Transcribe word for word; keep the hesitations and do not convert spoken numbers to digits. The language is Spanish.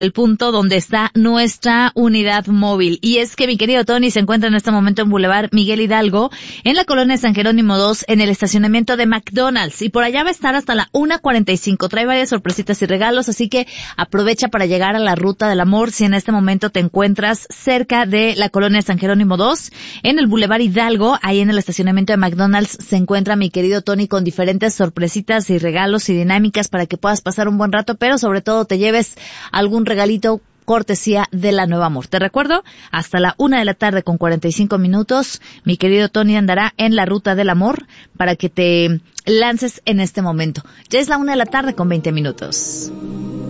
el punto donde está nuestra unidad móvil. Y es que mi querido Tony se encuentra en este momento en Boulevard Miguel Hidalgo, en la colonia San Jerónimo dos, en el estacionamiento de McDonald's. Y por allá va a estar hasta la una cuarenta y cinco. Trae varias sorpresitas y regalos, así que aprovecha para llegar a la Ruta del Amor si en este momento te encuentras cerca de la colonia San Jerónimo dos, en el Boulevard Hidalgo. Ahí en el estacionamiento de McDonald's se encuentra mi querido Tony con diferentes sorpresitas y regalos y dinámicas para que puedas pasar un buen rato, pero sobre todo te lleves algún regalito cortesía de la Nueva Amor. Te recuerdo, hasta la una de la tarde con cuarenta y cinco minutos, mi querido Tony andará en la Ruta del Amor para que te lances en este momento. Ya es la una de la tarde con veinte minutos.